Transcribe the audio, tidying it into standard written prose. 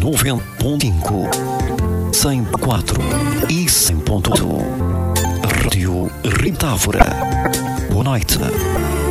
90.5, 100.4 e 100.8. Rádio Ritávora. Boa noite.